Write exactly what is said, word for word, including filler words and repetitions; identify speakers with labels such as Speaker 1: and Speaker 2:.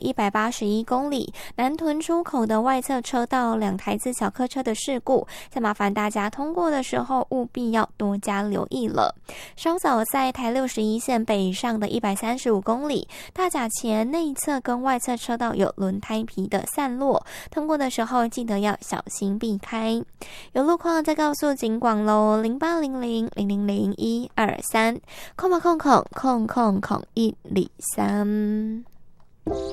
Speaker 1: 一百八十一公里，南屯出口的外侧车道两台自小客车的事故，再麻烦大家通过的时候务必要多加留意了。稍早在台六十一线北上的一百三十五公里，大甲前内侧跟外侧车道有轮胎皮的散落，通过的时候记得要小心避开。有路况再告诉警广喽，零八零零零零零一二三，空吧空空空空空一里三。